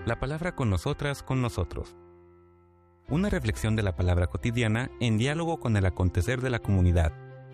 La palabra con nosotras, con nosotros. Una reflexión de la palabra cotidiana en diálogo con el acontecer de la comunidad.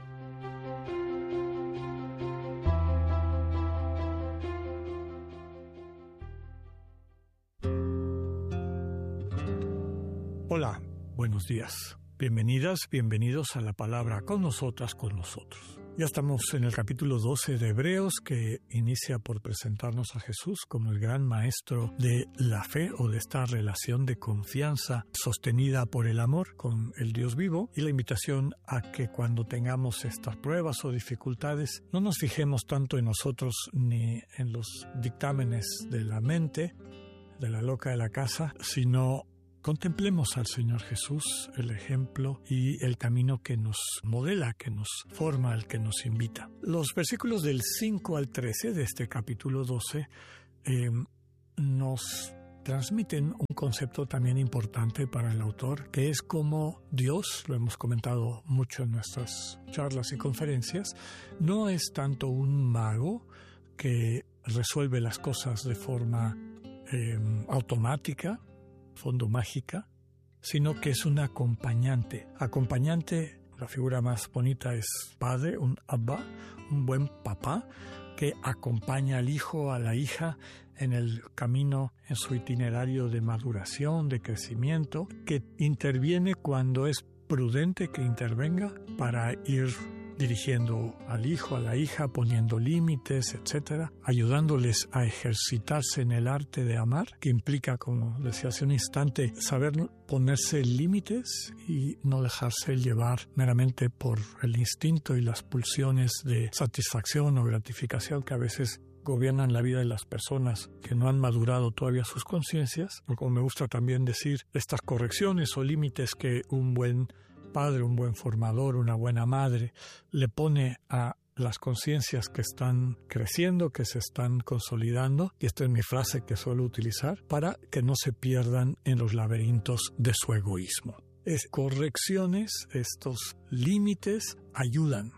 Hola, buenos días. Bienvenidas, bienvenidos a la palabra con nosotras, con nosotros. Ya estamos en el capítulo 12 de Hebreos, que inicia por presentarnos a Jesús como el gran maestro de la fe o de esta relación de confianza sostenida por el amor con el Dios vivo, y la invitación a que cuando tengamos estas pruebas o dificultades no nos fijemos tanto en nosotros ni en los dictámenes de la mente, de la loca de la casa, sino contemplemos al Señor Jesús, el ejemplo y el camino que nos modela, que nos forma, al que nos invita. Los versículos del 5 al 13 de este capítulo 12 nos transmiten un concepto también importante para el autor, que es como Dios, lo hemos comentado mucho en nuestras charlas y conferencias, no es tanto un mago que resuelve las cosas de forma automática, fondo mágica, sino que es un acompañante. Acompañante, la figura más bonita es padre, un abba, un buen papá que acompaña al hijo, a la hija en el camino, en su itinerario de maduración, de crecimiento, que interviene cuando es prudente que intervenga para ir dirigiendo al hijo, a la hija, poniendo límites, etcétera, ayudándoles a ejercitarse en el arte de amar, que implica, como decía hace un instante, saber ponerse límites y no dejarse llevar meramente por el instinto y las pulsiones de satisfacción o gratificación que a veces gobiernan la vida de las personas que no han madurado todavía sus conciencias, o como me gusta también decir, estas correcciones o límites que un buen padre, un buen formador, una buena madre le pone a las conciencias que están creciendo, que se están consolidando, y esta es mi frase que suelo utilizar, para que no se pierdan en los laberintos de su egoísmo. Correcciones, estos límites ayudan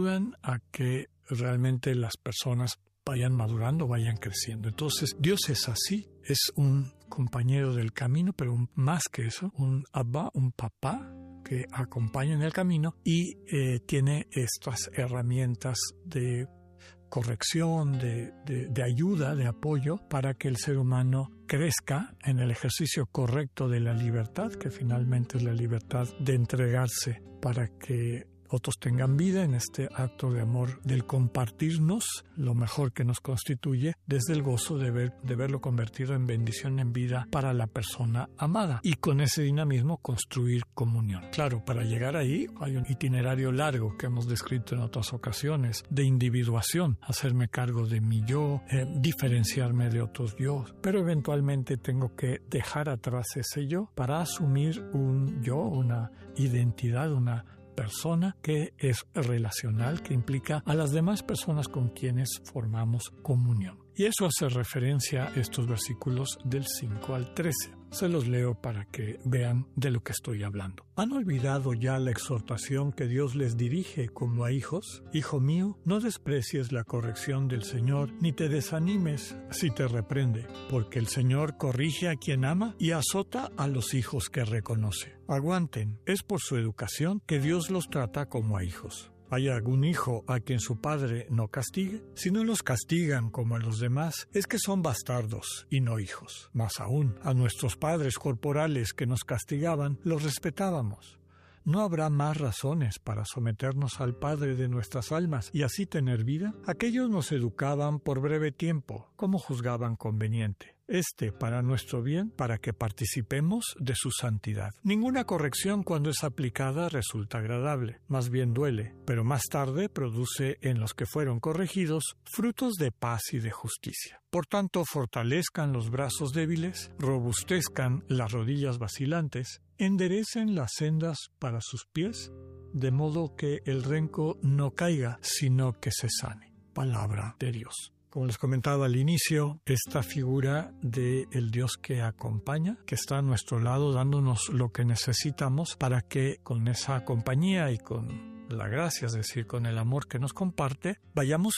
a que realmente las personas vayan madurando, vayan creciendo. Entonces, Dios es así, es un compañero del camino, pero más que eso, un abba, un papá que acompaña en el camino y tiene estas herramientas de corrección, de ayuda, de apoyo para que el ser humano crezca en el ejercicio correcto de la libertad, que finalmente es la libertad de entregarse para que otros tengan vida en este acto de amor, del compartirnos lo mejor que nos constituye, desde el gozo de verlo convertido en bendición, en vida para la persona amada, y con ese dinamismo construir comunión. Claro, para llegar ahí hay un itinerario largo que hemos descrito en otras ocasiones, de individuación, hacerme cargo de mi yo, diferenciarme de otros yo, pero eventualmente tengo que dejar atrás ese yo para asumir un yo, una identidad, una persona que es relacional, que implica a las demás personas con quienes formamos comunión. Y eso hace referencia a estos versículos del 5 al 13. Se los leo para que vean de lo que estoy hablando. ¿Han olvidado ya la exhortación que Dios les dirige como a hijos? Hijo mío, no desprecies la corrección del Señor, ni te desanimes si te reprende, porque el Señor corrige a quien ama y azota a los hijos que reconoce. Aguanten, es por su educación que Dios los trata como a hijos. ¿Hay algún hijo a quien su padre no castigue? Si no los castigan como a los demás, es que son bastardos y no hijos. Más aún, a nuestros padres corporales que nos castigaban, los respetábamos. ¿No habrá más razones para someternos al Padre de nuestras almas y así tener vida? Aquellos nos educaban por breve tiempo, como juzgaban conveniente. Para nuestro bien, para que participemos de su santidad. Ninguna corrección cuando es aplicada resulta agradable, más bien duele, pero más tarde produce en los que fueron corregidos frutos de paz y de justicia. Por tanto, fortalezcan los brazos débiles, robustezcan las rodillas vacilantes, enderecen las sendas para sus pies, de modo que el renco no caiga, sino que se sane. Palabra de Dios. Como les comentaba al inicio, esta figura del Dios que acompaña, que está a nuestro lado dándonos lo que necesitamos para que con esa compañía y con la gracia, es decir, con el amor que nos comparte, vayamos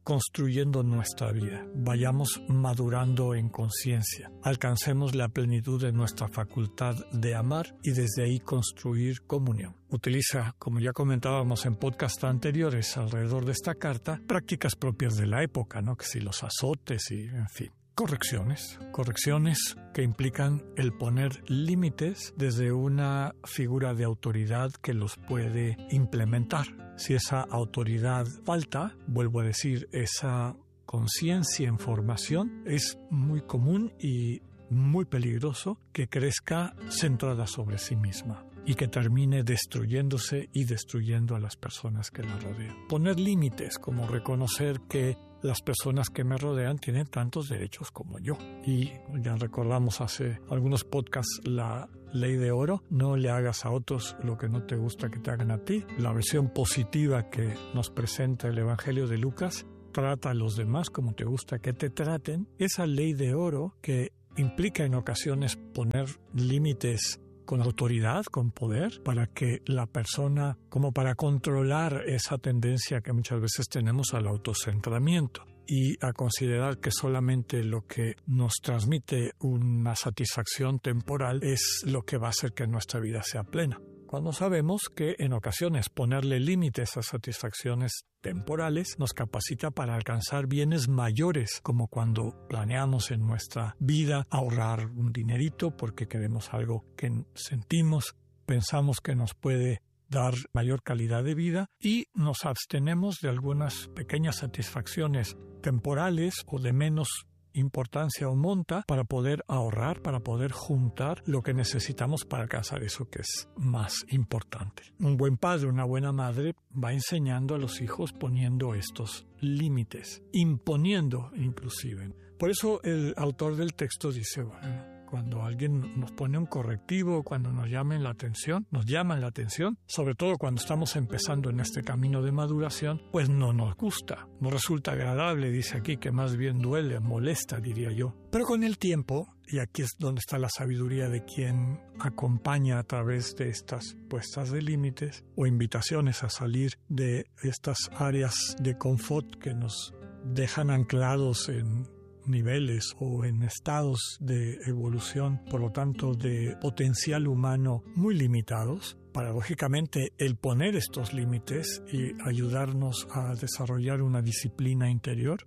construyendo nuestra vida, vayamos madurando en conciencia, alcancemos la plenitud de nuestra facultad de amar y desde ahí construir comunión. Utiliza, como ya comentábamos en podcasts anteriores alrededor de esta carta, prácticas propias de la época, ¿no? Que si los azotes y, en fin. Correcciones que implican el poner límites desde una figura de autoridad que los puede implementar. Si esa autoridad falta, vuelvo a decir, esa conciencia en formación, es muy común y muy peligroso que crezca centrada sobre sí misma y que termine destruyéndose y destruyendo a las personas que la rodean. Poner límites, como reconocer que las personas que me rodean tienen tantos derechos como yo. Y ya recordamos hace algunos podcasts la ley de oro: no le hagas a otros lo que no te gusta que te hagan a ti. La versión positiva que nos presenta el Evangelio de Lucas: trata a los demás como te gusta que te traten. Esa ley de oro que implica en ocasiones poner límites con autoridad, con poder, para que la persona, como para controlar esa tendencia que muchas veces tenemos al autocentramiento y a considerar que solamente lo que nos transmite una satisfacción temporal es lo que va a hacer que nuestra vida sea plena. Cuando sabemos que en ocasiones ponerle límites a satisfacciones temporales nos capacita para alcanzar bienes mayores, como cuando planeamos en nuestra vida ahorrar un dinerito porque queremos algo que sentimos, pensamos que nos puede dar mayor calidad de vida y nos abstenemos de algunas pequeñas satisfacciones temporales o de menos importancia o monta para poder ahorrar, para poder juntar lo que necesitamos para alcanzar eso que es más importante. Un buen padre, una buena madre va enseñando a los hijos poniendo estos límites, imponiendo inclusive. Por eso el autor del texto dice, bueno, cuando alguien nos pone un correctivo, cuando nos llaman la atención, sobre todo cuando estamos empezando en este camino de maduración, pues no nos gusta, no resulta agradable, dice aquí, que más bien duele, molesta, diría yo. Pero con el tiempo, y aquí es donde está la sabiduría de quien acompaña a través de estas puestas de límites o invitaciones a salir de estas áreas de confort que nos dejan anclados en niveles o en estados de evolución, por lo tanto de potencial humano muy limitados. Paradójicamente, el poner estos límites y ayudarnos a desarrollar una disciplina interior,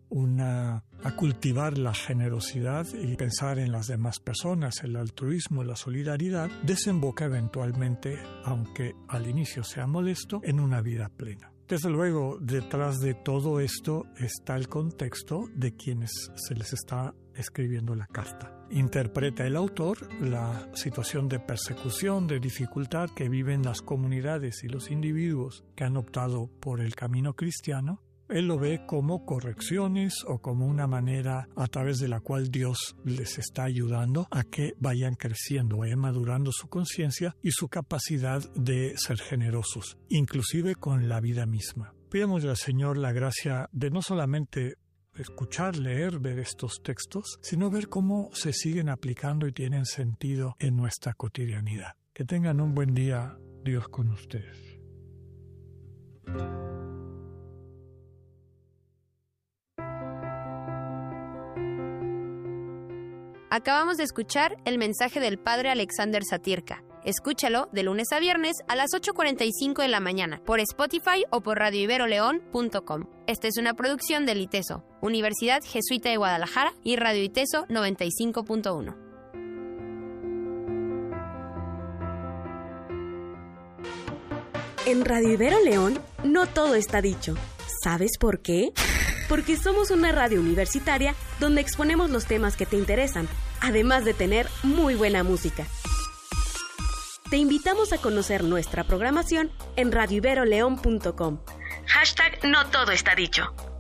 a cultivar la generosidad y pensar en las demás personas, el altruismo, la solidaridad, desemboca eventualmente, aunque al inicio sea molesto, en una vida plena. Desde luego, detrás de todo esto está el contexto de quienes se les está escribiendo la carta. Interpreta el autor la situación de persecución, de dificultad que viven las comunidades y los individuos que han optado por el camino cristiano. Él lo ve como correcciones o como una manera a través de la cual Dios les está ayudando a que vayan creciendo, vayan madurando su conciencia y su capacidad de ser generosos, inclusive con la vida misma. Pidamos al Señor la gracia de no solamente escuchar, leer, ver estos textos, sino ver cómo se siguen aplicando y tienen sentido en nuestra cotidianidad. Que tengan un buen día, Dios con ustedes. Acabamos de escuchar el mensaje del Padre Alexander Satirka. Escúchalo de lunes a viernes a las 8:45 de la mañana por Spotify o por radioiberoleón.com. Esta es una producción del ITESO, Universidad Jesuita de Guadalajara y Radio ITESO 95.1. En Radio Ibero León no todo está dicho. ¿Sabes por qué? Porque somos una radio universitaria donde exponemos los temas que te interesan, además de tener muy buena música. Te invitamos a conocer nuestra programación en radioiberoleón.com. #No todo está dicho.